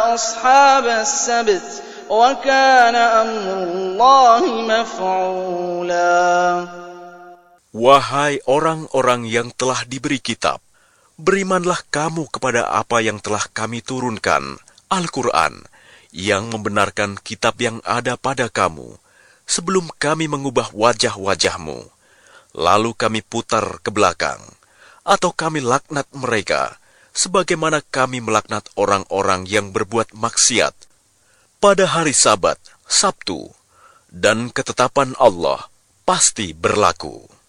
أصحاب السبت وكان أمر الله مفعولا. Wahai orang-orang yang telah diberi kitab, berimanlah kamu kepada apa yang telah kami turunkan, Al-Quran, yang membenarkan kitab yang ada pada kamu, sebelum kami mengubah wajah-wajahmu, lalu kami putar ke belakang, atau kami laknat mereka, sebagaimana kami melaknat orang-orang yang berbuat maksiat pada hari Sabat, Sabtu, dan ketetapan Allah pasti berlaku.